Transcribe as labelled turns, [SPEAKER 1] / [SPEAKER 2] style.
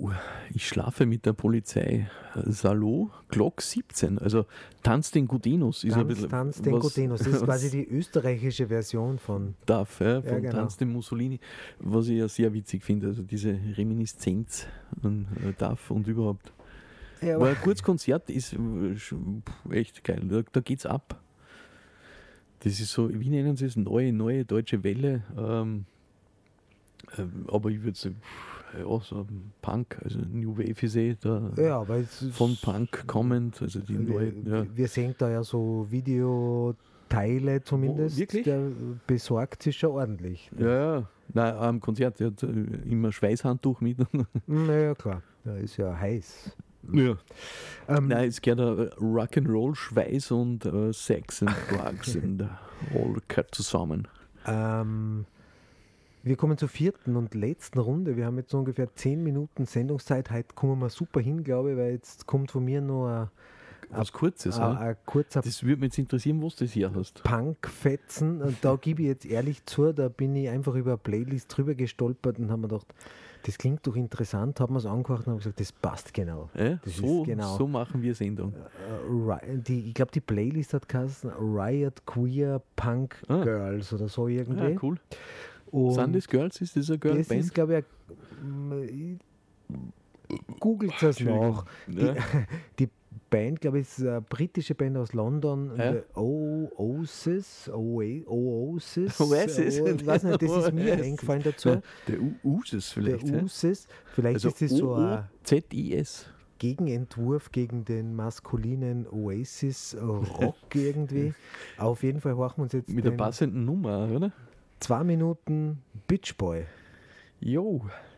[SPEAKER 1] ich schlafe mit der Polizei. Salo, Glock 17. Also Tanz den Gudenus. Ist
[SPEAKER 2] Tanz den Gudenus. Das ist quasi die österreichische Version von
[SPEAKER 1] Duff, von
[SPEAKER 2] genau.
[SPEAKER 1] Tanz den Mussolini. Was ich ja sehr witzig finde. Also diese Reminiszenz an Duff und überhaupt.
[SPEAKER 2] Ja,
[SPEAKER 1] aber ein kurzes Konzert ist echt geil. Da geht's ab. Das ist so, wie nennen sie es? Neue deutsche Welle. Aber ich würde sagen, so Punk, also New Wave ist
[SPEAKER 2] aber
[SPEAKER 1] von Punk kommend, also die neue.
[SPEAKER 2] Wir sehen da ja so Videoteile zumindest.
[SPEAKER 1] Wirklich?
[SPEAKER 2] Der besorgt sich schon ordentlich.
[SPEAKER 1] Ne? Ja, nein, am Konzert, der hat immer Schweißhandtuch mit.
[SPEAKER 2] Naja, klar, da ist ja heiß.
[SPEAKER 1] Ja. Nein, es geht Rock'n'Roll, Schweiß und Sex and Drugs und all gehört zusammen.
[SPEAKER 2] Wir kommen zur vierten und letzten Runde. Wir haben jetzt so ungefähr 10 Minuten Sendungszeit. Heute kommen wir super hin, glaube ich, weil jetzt kommt von mir noch
[SPEAKER 1] was Kurzes.
[SPEAKER 2] Ein kurzer
[SPEAKER 1] das würde mich jetzt interessieren, was du das hier hast.
[SPEAKER 2] Punkfetzen. Und da gebe ich jetzt ehrlich zu, da bin ich einfach über eine Playlist drüber gestolpert und habe mir gedacht, das klingt doch interessant. Habe mir es angehört und habe gesagt, das passt genau.
[SPEAKER 1] Das so, ist genau. So machen wir Sendung.
[SPEAKER 2] Ich glaube, die Playlist hat geheißen Riot Queer Punk Girls oder so irgendwie.
[SPEAKER 1] Cool. Sind das Girls? Ist das eine Girlband?
[SPEAKER 2] Das ist, glaube ich, googelt es nach.
[SPEAKER 1] Ja.
[SPEAKER 2] Die Band, glaube ich, ist eine britische Band aus London. Oasis.
[SPEAKER 1] Ich
[SPEAKER 2] weiß nicht, das ist mir eingefallen dazu.
[SPEAKER 1] Der Usis vielleicht.
[SPEAKER 2] Der Usis. Vielleicht also ist das so ein
[SPEAKER 1] ZIS.
[SPEAKER 2] Gegenentwurf gegen den maskulinen Oasis-Rock irgendwie. Auf jeden Fall horchen wir uns jetzt
[SPEAKER 1] mit der passenden Nummer, oder?
[SPEAKER 2] 2 Minuten Bitch Boy.
[SPEAKER 1] Jo.